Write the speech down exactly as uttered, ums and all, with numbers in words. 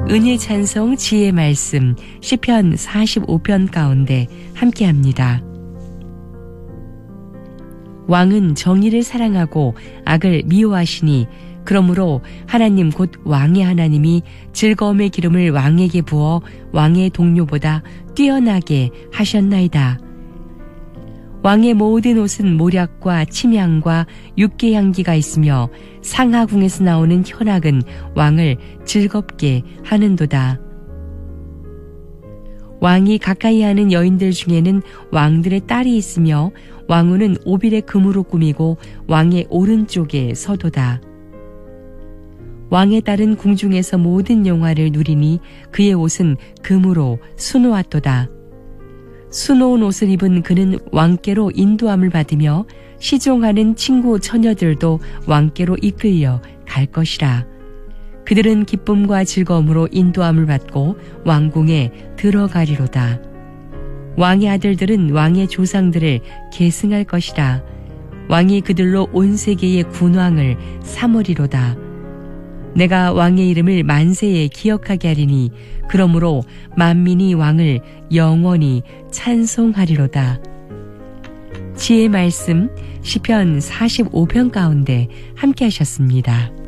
은혜 찬송 지혜 말씀 시편 사십오 편 가운데 함께합니다. 왕은 정의를 사랑하고 악을 미워하시니 그러므로 하나님 곧 왕의 하나님이 즐거움의 기름을 왕에게 부어 왕의 동료보다 뛰어나게 하셨나이다. 왕의 모든 옷은 모략과 침향과 육개 향기가 있으며 상하궁에서 나오는 현악은 왕을 즐겁게 하는도다. 왕이 가까이 하는 여인들 중에는 왕들의 딸이 있으며 왕후는 오빌의 금으로 꾸미고 왕의 오른쪽에 서도다. 왕의 딸은 궁중에서 모든 영화를 누리니 그의 옷은 금으로 수놓았도다. 수놓은 옷을 입은 그는 왕께로 인도함을 받으며 시종하는 친구 처녀들도 왕께로 이끌려 갈 것이라. 그들은 기쁨과 즐거움으로 인도함을 받고 왕궁에 들어가리로다. 왕의 아들들은 왕의 조상들을 계승할 것이라. 왕이 그들로 온 세계의 군왕을 삼으리로다. 내가 왕의 이름을 만세에 기억하게 하리니 그러므로 만민이 왕을 영원히 찬송하리로다. 지혜 말씀 시편 사십오 편 가운데 함께 하셨습니다.